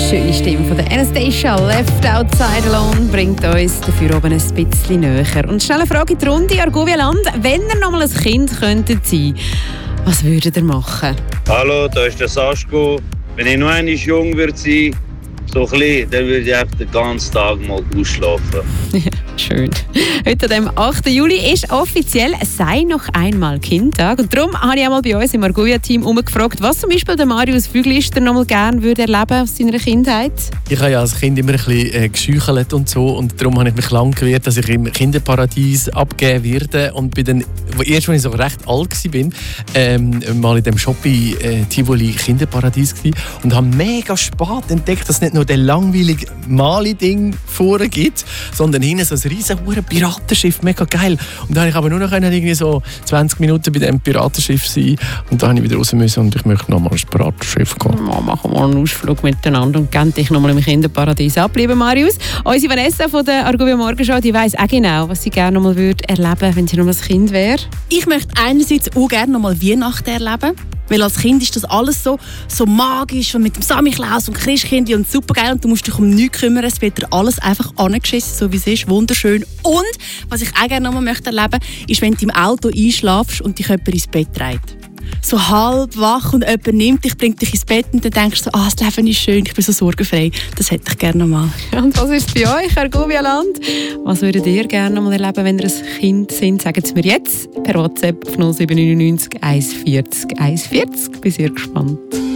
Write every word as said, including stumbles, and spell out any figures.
schöne Stimme von der Anastasia, Left Outside Alone, bringt uns dafür oben ein bisschen näher. Und schnell eine Frage in die Runde, Argovia Land. Wenn ihr noch mal ein Kind könntet sein, was würdet ihr machen? Hallo, da ist der Saschko. Wenn ich noch einmal jung würde sein, so klein, dann würde ich einfach den ganzen Tag mal ausschlafen. Schön. Heute, an dem achten Juli, ist offiziell «Sei noch einmal Kindtag». Und darum habe ich einmal bei uns im Argovia-Team umgefragt, was zum Beispiel der Marius Füglister noch mal gerne würde erleben aus seiner Kindheit. Ich habe ja als Kind immer ein bisschen äh, geschüchelt und so. Und darum habe ich mich lang gewehrt, dass ich im Kinderparadies abgeben werde. Und bin dann, erst als ich so recht alt war, ähm, mal in dem Shopping äh, Tivoli Kinderparadies gewesen, und habe mega spät entdeckt, dass es nicht nur das langweilige Mali-Ding vorne gibt, sondern hinten so ein riesen Piratenschiff, mega geil. Und dann konnte ich aber nur noch irgendwie so zwanzig Minuten bei diesem Piratenschiff sein. Und dann musste ich wieder raus müssen und ich möchte noch mal ins Piratenschiff gehen. Ja, machen wir einen Ausflug miteinander und gehen dich noch mal im Kinderparadies ab, lieber Marius. Unsere Vanessa von der Argovia Morgenschau, die weiss auch genau, was sie gerne noch mal würde erleben, wenn sie noch mal ein Kind wäre. Ich möchte einerseits auch gerne noch mal Weihnachten erleben. Weil als Kind ist das alles so, so magisch und mit dem Samichlaus und Christkind und super geil und du musst dich um nichts kümmern. Es wird dir alles einfach angeschissen, so wie es ist. Wunderschön. Und was ich auch gerne noch mal möchte erleben, ist, wenn du im Auto einschlafst und dich jemand ins Bett trägt. So halb wach und jemand nimmt dich, bringt dich ins Bett und dann denkst du so, ah, das Leben ist schön, ich bin so sorgenfrei. Das hätte ich gerne noch mal. Und was ist bei euch, Argovia Land? Was würdet ihr gerne noch mal erleben, wenn ihr ein Kind seid? Sagt es mir jetzt per WhatsApp auf null sieben neun neun eins vierzig eins vierzig. Bin sehr gespannt.